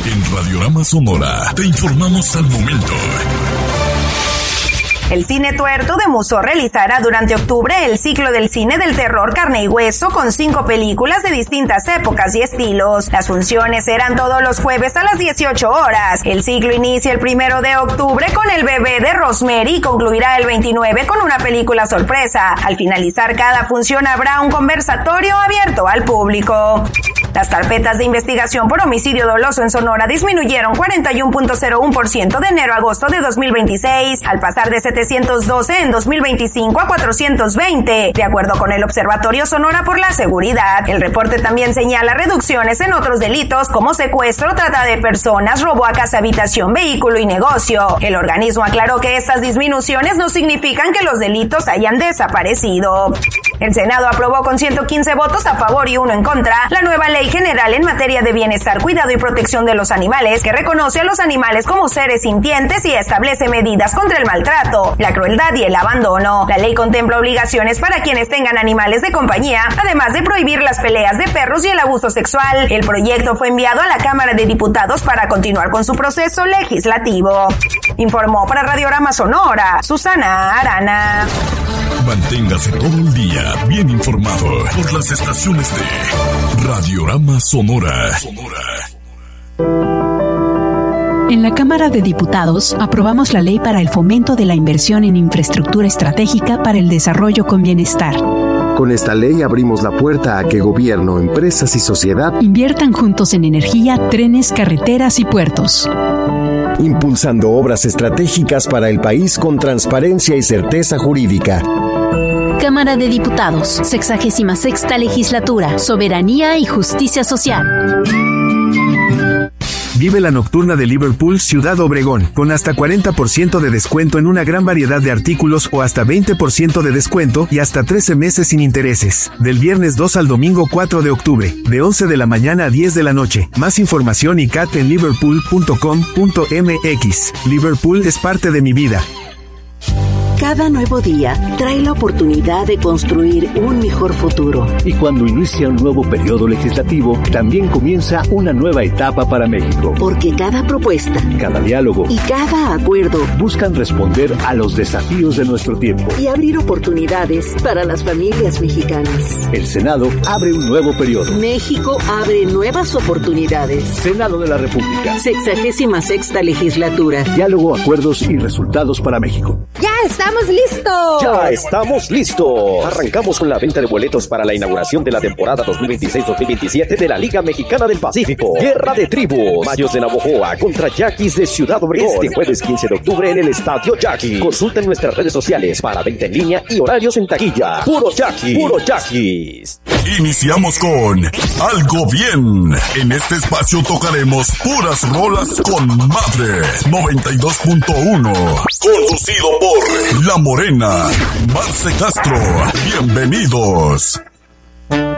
En Radiorama Sonora te informamos al momento. El Cine Tuerto de Musó realizará durante octubre el ciclo del cine del terror carne y hueso con 5 películas de distintas épocas y estilos. Las funciones serán todos los jueves a las 18 horas. El ciclo inicia el 1 de octubre con El bebé de Rosemary y concluirá el 29 con una película sorpresa. Al finalizar cada función habrá un conversatorio abierto al público. Las carpetas de investigación por homicidio doloso en Sonora disminuyeron 41.01% de enero a agosto de 2026, al pasar de 712 en 2025 a 420, de acuerdo con el Observatorio Sonora por la Seguridad. El reporte también señala reducciones en otros delitos como secuestro, trata de personas, robo a casa, habitación, vehículo y negocio. El organismo aclaró que estas disminuciones no significan que los delitos hayan desaparecido. El Senado aprobó con 115 votos a favor y 1 en contra la nueva Ley General en materia de bienestar, cuidado y protección de los animales, que reconoce a los animales como seres sintientes y establece medidas contra el maltrato, la crueldad y el abandono. La ley contempla obligaciones para quienes tengan animales de compañía, además de prohibir las peleas de perros y el abuso sexual. El proyecto fue enviado a la Cámara de Diputados para continuar con su proceso legislativo. Informó para Radiorama Sonora, Susana Arana. Manténgase todo el día bien informado por las estaciones de Radiorama Sonora. En la Cámara de Diputados aprobamos la ley para el fomento de la inversión en infraestructura estratégica para el desarrollo con bienestar. Con esta ley abrimos la puerta a que gobierno, empresas y sociedad inviertan juntos en energía, trenes, carreteras y puertos, impulsando obras estratégicas para el país con transparencia y certeza jurídica. Cámara de Diputados, 66ª Legislatura, Soberanía y Justicia Social. Vive la nocturna de Liverpool Ciudad Obregón, con hasta 40% de descuento en una gran variedad de artículos o hasta 20% de descuento y hasta 13 meses sin intereses. Del viernes 2 al domingo 4 de octubre, de 11 de la mañana a 10 de la noche. Más información y CAT en liverpool.com.mx. Liverpool es parte de mi vida. Cada nuevo día trae la oportunidad de construir un mejor futuro. Y cuando inicia un nuevo periodo legislativo, también comienza una nueva etapa para México. Porque cada propuesta, cada diálogo y cada acuerdo buscan responder a los desafíos de nuestro tiempo y abrir oportunidades para las familias mexicanas. El Senado abre un nuevo periodo. México abre nuevas oportunidades. Senado de la República. 66ª Legislatura. Diálogo, acuerdos y resultados para México. ¡Ya estamos listos! ¡Ya estamos listos! Arrancamos con la venta de boletos para la inauguración de la temporada 2026-2027 de la Liga Mexicana del Pacífico. Guerra de Tribus. Mayos de Navojoa contra Yaquis de Ciudad Obregón. Este jueves 15 de octubre en el Estadio Yaqui. Consulta en nuestras redes sociales para venta en línea y horarios en taquilla. ¡Puro Yaquis! ¡Puro Yaquis! Iniciamos con Algo Bien. En este espacio tocaremos puras rolas con madre. 92.1. Conducido por La Morena, Marce Castro. Bienvenidos.